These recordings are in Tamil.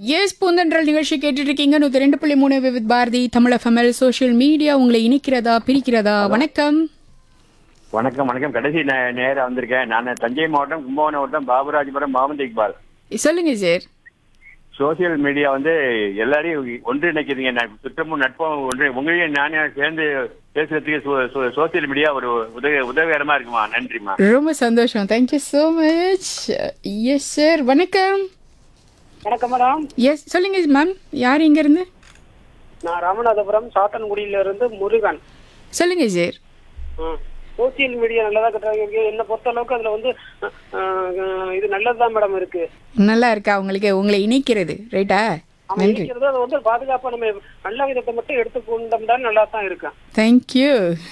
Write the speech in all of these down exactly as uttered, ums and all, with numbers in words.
எஸ் பூந்தென்றல் நிகழ்ச்சி கேட்டுட்டு இருக்கீங்க. நூற்றி ரெண்டு புள்ளி மூணு விவித் பாரதி தமிழ் எஃப்எம்எல். சோஷியல் மீடியா உங்களை இணைக்கிறதா பிரிக்கிறதா? வணக்கம் வணக்கம் வணக்கம் கடைசி நே- நேரம் வந்திருக்கேன். நான் தஞ்சை மாவட்டம் கும்பகோணம் மாவட்டம் பாபுராஜபுரம் முகமது இக்பால். சொல்லுங்க சார். சோசியல் மீடியா வந்து எல்லாரையும் ஒன்றிணைக்குதுங்க. நான் சுற்றமும் நட்பும் ஒன்று உங்களையும் நானே சேர்ந்து பேசுறதுக்கு சோ- சோ- சோசியல் மீடியா ஒரு உதவி உதவிகரமா இருக்குமா. நன்றிமா. ரொம்ப சந்தோஷம். Thank you so much. Yes sir. வணக்கம். வணக்கம் மேடம். எஸ் சொல்லுங்க மேம். யார் இங்கேருந்து? நான் ராமநாதபுரம் சாத்தன்குடியில இருந்து முருகன். சொல்லுங்க சார். சோசியல் மீடியா நல்லதா கட்டுறாங்க. என்னை பொறுத்த அளவுக்கு அதுல வந்து அஹ், அஹ், இது நல்லதுதான் மேடம் இருக்கு. நல்லா இருக்கா உங்களுக்கு? உங்களை இணைக்கிறது ரைட்டா? நம்ம நன்றி. இருக்கிறது அது வந்து பாதுகாப்பா நம்ம நல்ல விதத்தை மட்டும் எடுத்துக்கொண்டோம்னா நல்லா தான் இருக்கும். தேங்க்யூ.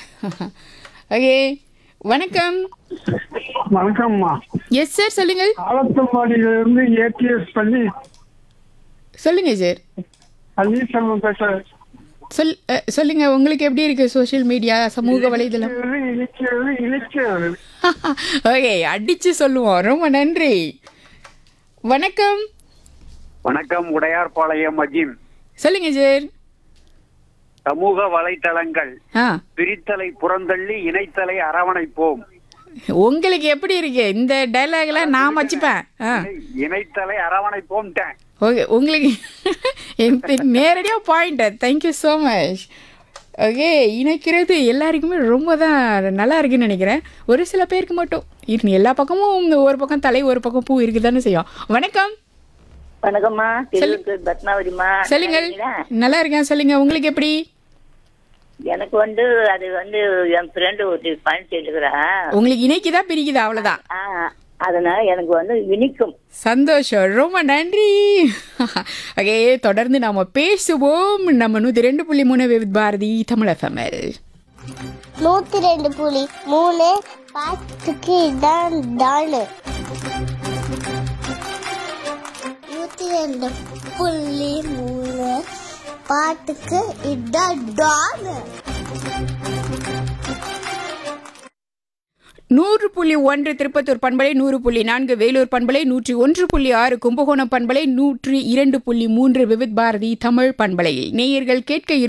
ஓகே வணக்கம். வணக்கம்மா. எஸ் சார் சொல்லுங்க. ஆலத்தம்பாடியிலிருந்து ஏடிஎஸ் பள்ளி சொல்லுங்க சார். பன்னீர்செல்வம் பேசுறேன். சொல் அஹ், சொல்லுங்க உங்களுக்கு எப்படி இருக்கு சோஷியல் மீடியா சமூக வலைதளம்? இணைக்கிறது இணைக்கிறது. ஓகே அடிச்சு சொல்லுவோம். ரொம்ப நன்றி. வணக்கம். வணக்கம். உடையார்பாளையம் அஜீம். சொல்லுங்க சார். சமூக வலைத்தளங்கள் ஆ பிரித்தலை புறந்தள்ளி இணைத்தலை அரவணைப்போம். உங்களுக்கு எப்படி இருக்கு இந்த டைலாக்லாம்? நான் வச்சுப்பேன். ஆ இணைத்தலை அரவணைப்போம். ஓகே உங்களுக்கு எனக்கு நேரடியாக point. Thank you so much. Okay இணைக்கிறது எல்லாருக்குமே ரொம்ப தான் நல்லா இருக்குன்னு நினைக்கிறேன். ஒரு சில பேருக்கு மட்டும் இருக்கு. எல்லா பக்கமும் ஒரு பக்கம் தலை ஒரு பக்கம் பூ இருக்குதானே செய்யும். வணக்கம். வணக்கம்மா. சொல்லு. திருவள்ளூர் பத்மாவதிமா. சொல்லுங்கள். நல்லா இருக்கீங்களா? நல்லா இருக்கேன். சொல்லுங்க உங்களுக்கு எப்படி? எனக்கு வந்து அது வந்து என் ஃப்ரெண்டு ஒரு பயன் எடுக்கிறா. உங்களுக்கு இணைக்குதா பிரிக்குதா? அவ்வளோதான். அதனால எனக்கு வந்து இனிக்கும். சந்தோஷம். ரொம்ப நன்றி. ஓகே தொடர்ந்து நாம பேசுவோம். நம்ம நூற்றி ரெண்டு புள்ளி மூணு விவித் பாரதி தமிழ் எஃப்எம்எல். நூத்தி ரெண்டு புள்ளி மூணு பாட்டுக்கு இதான் டானு. நூத்தி ரெண்டு புள்ளி மூணு பாட்டுக்கு இதான் டானு. நூறு புள்ளி ஒன்று திருப்பத்தூர் பண்பலை, நூறு புள்ளி நான்கு வேலூர் பண்பலை, நூற்றி ஒன்று புள்ளி ஆறு கும்பகோணம் பண்பலை, நூற்றி இரண்டு புள்ளி மூன்று விவித் பாரதி தமிழ் பண்பலையில் நேயர்கள் கேட்க